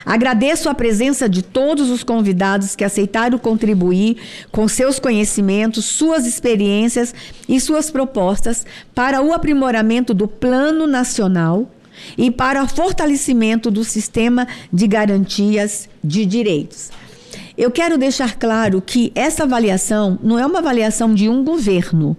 Agradeço a presença de todos os convidados que aceitaram contribuir com seus conhecimentos, suas experiências e suas propostas para o aprimoramento do Plano Nacional e para o fortalecimento do sistema de garantias de direitos. Eu quero deixar claro que essa avaliação não é uma avaliação de um governo,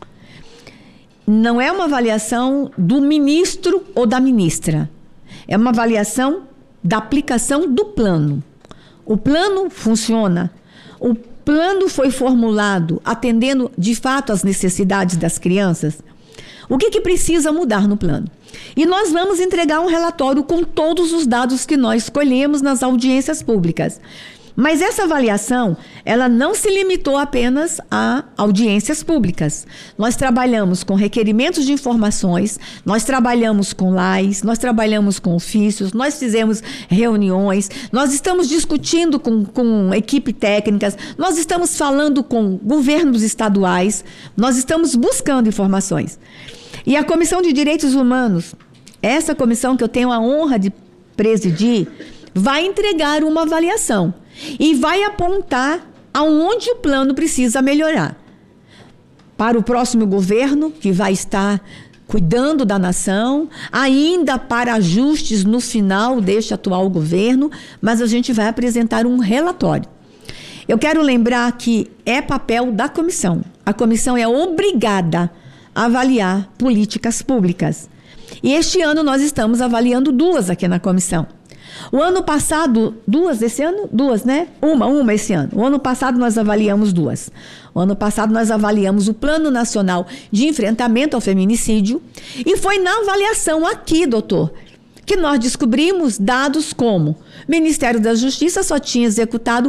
não é uma avaliação do ministro ou da ministra, é uma avaliação da aplicação do plano. O plano funciona, o plano foi formulado atendendo de fato às necessidades das crianças. O que precisa mudar no plano? E nós vamos entregar um relatório com todos os dados que nós escolhemos nas audiências públicas. Mas essa avaliação, ela não se limitou apenas a audiências públicas. Nós trabalhamos com requerimentos de informações, nós trabalhamos com LAIs, nós trabalhamos com ofícios, nós fizemos reuniões, nós estamos discutindo com equipe técnicas, nós estamos falando com governos estaduais, nós estamos buscando informações. E a Comissão de Direitos Humanos, essa comissão que eu tenho a honra de presidir, vai entregar uma avaliação e vai apontar aonde o plano precisa melhorar. Para o próximo governo, que vai estar cuidando da nação, ainda para ajustes no final deste atual governo, mas a gente vai apresentar um relatório. Eu quero lembrar que é papel da comissão. A comissão é obrigada a avaliar políticas públicas. E este ano nós estamos avaliando 2 aqui na comissão. O ano passado, 2 esse ano? 2, né? Uma esse ano. O ano passado nós avaliamos 2. O ano passado nós avaliamos o Plano Nacional de Enfrentamento ao Feminicídio e foi na avaliação aqui, doutor, que nós descobrimos dados como o Ministério da Justiça só tinha executado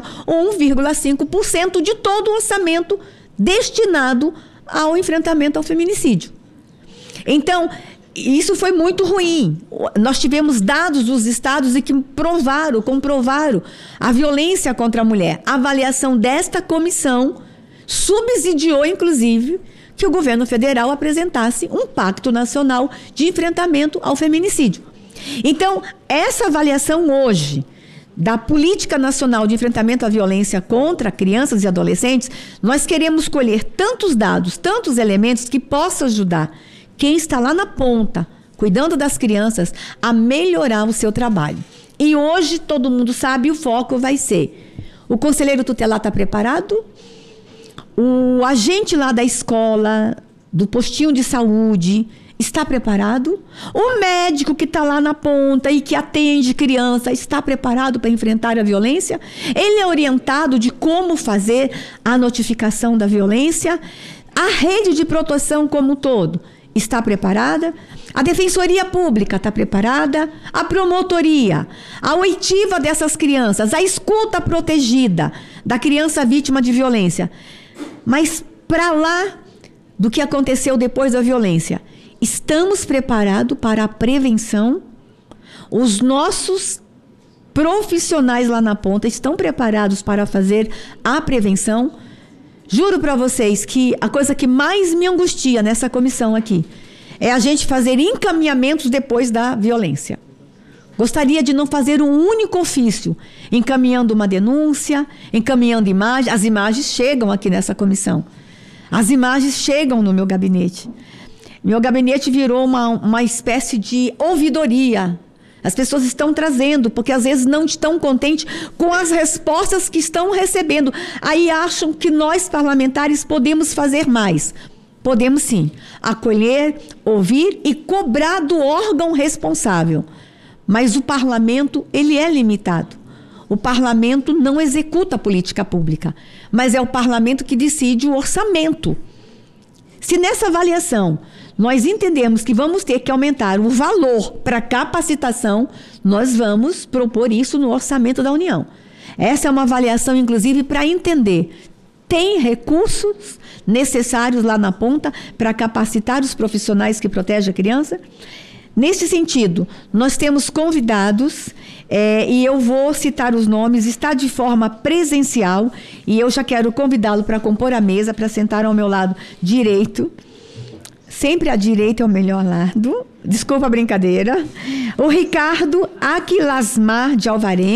1,5% de todo o orçamento destinado ao enfrentamento ao feminicídio. Então, isso foi muito ruim. Nós tivemos dados dos estados e que comprovaram a violência contra a mulher. A avaliação desta comissão subsidiou, inclusive, que o governo federal apresentasse um pacto nacional de enfrentamento ao feminicídio. Então, essa avaliação hoje da Política Nacional de Enfrentamento à Violência contra Crianças e Adolescentes, nós queremos colher tantos dados, tantos elementos que possam ajudar quem está lá na ponta, cuidando das crianças, a melhorar o seu trabalho. E hoje, todo mundo sabe, o foco vai ser: o conselheiro tutelar está preparado? O agente lá da escola, do postinho de saúde, está preparado? O médico que está lá na ponta e que atende criança, está preparado para enfrentar a violência? Ele é orientado de como fazer a notificação da violência? A rede de proteção como um todo está preparada? A Defensoria Pública está preparada? A promotoria, a oitiva dessas crianças, a escuta protegida da criança vítima de violência. Mas para lá do que aconteceu depois da violência, estamos preparados para a prevenção? Os nossos profissionais lá na ponta estão preparados para fazer a prevenção? Juro para vocês que a coisa que mais me angustia nessa comissão aqui é a gente fazer encaminhamentos depois da violência. Gostaria de não fazer um único ofício, encaminhando uma denúncia, encaminhando imagens. As imagens chegam aqui nessa comissão. As imagens chegam no meu gabinete. Meu gabinete virou uma espécie de ouvidoria. As pessoas estão trazendo, porque às vezes não estão contentes com as respostas que estão recebendo. Aí acham que nós, parlamentares, podemos fazer mais. Podemos sim, acolher, ouvir e cobrar do órgão responsável. Mas o parlamento, ele é limitado. O parlamento não executa a política pública, mas é o parlamento que decide o orçamento. Se nessa avaliação nós entendemos que vamos ter que aumentar o valor para capacitação, nós vamos propor isso no orçamento da União. Essa é uma avaliação, inclusive, para entender: tem recursos necessários lá na ponta para capacitar os profissionais que protegem a criança? Nesse sentido, nós temos convidados, e eu vou citar os nomes, está de forma presencial, e eu já quero convidá-lo para compor a mesa, para sentar ao meu lado direito. Sempre à direita é o melhor lado. Desculpa a brincadeira. O Ricardo Aquilasmar de Alvarenga,